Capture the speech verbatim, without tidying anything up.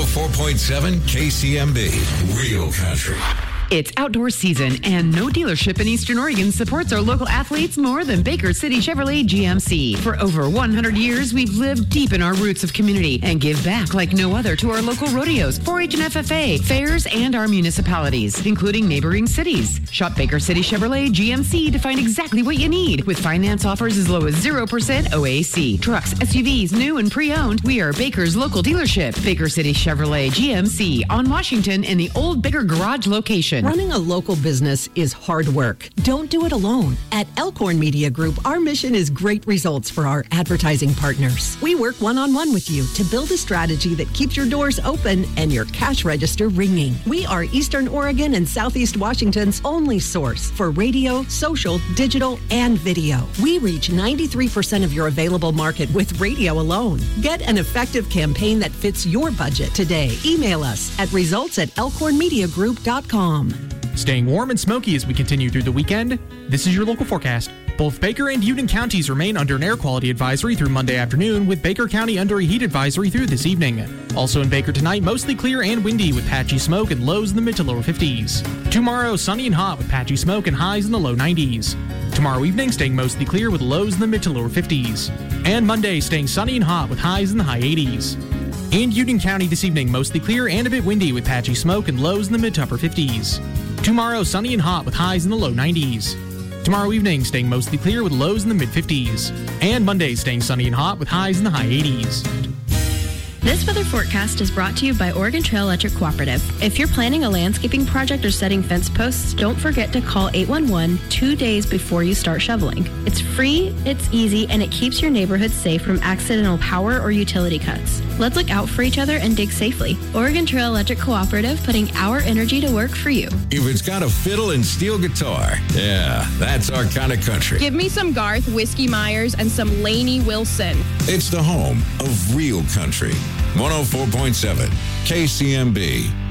four point seven K C M B, Real Country. It's outdoor season, and no dealership in Eastern Oregon supports our local athletes more than Baker City Chevrolet G M C. For over one hundred years, we've lived deep in our roots of community and give back like no other to our local rodeos, four H and F F A, fairs, and our municipalities, including neighboring cities. Shop Baker City Chevrolet G M C to find exactly what you need, with finance offers as low as zero percent O A C. Trucks, S U Vs, new and pre-owned, we are Baker's local dealership. Baker City Chevrolet G M C on Washington in the Old Baker Garage location. Running a local business is hard work. Don't do it alone. At Elkhorn Media Group, our mission is great results for our advertising partners. We work one-on-one with you to build a strategy that keeps your doors open and your cash register ringing. We are Eastern Oregon and Southeast Washington's only source for radio, social, digital, and video. We reach ninety-three percent of your available market with radio alone. Get an effective campaign that fits your budget today. Email us at results at elkhorn media group dot com. Staying warm and smoky as we continue through the weekend. This is your local forecast. Both Baker and Union counties remain under an air quality advisory through Monday afternoon, with Baker County under a heat advisory through this evening. Also in Baker tonight, mostly clear and windy with patchy smoke and lows in the mid to lower fifties. Tomorrow, sunny and hot with patchy smoke and highs in the low nineties. Tomorrow evening, staying mostly clear with lows in the mid to lower fifties. And Monday, staying sunny and hot with highs in the high eighties. And Union County this evening, mostly clear and a bit windy with patchy smoke and lows in the mid to upper fifties. Tomorrow, sunny and hot with highs in the low nineties. Tomorrow evening, staying mostly clear with lows in the mid fifties. And Monday, staying sunny and hot with highs in the high eighties. This weather forecast is brought to you by Oregon Trail Electric Cooperative. If you're planning a landscaping project or setting fence posts, don't forget to call eight one one two days before you start shoveling. It's free, it's easy, and it keeps your neighborhood safe from accidental power or utility cuts. Let's look out for each other and dig safely. Oregon Trail Electric Cooperative, putting our energy to work for you. If it's got a fiddle and steel guitar, yeah, that's our kind of country. Give me some Garth Whiskey Myers and some Lainey Wilson. It's the home of Real Country. one oh four point seven K C M B.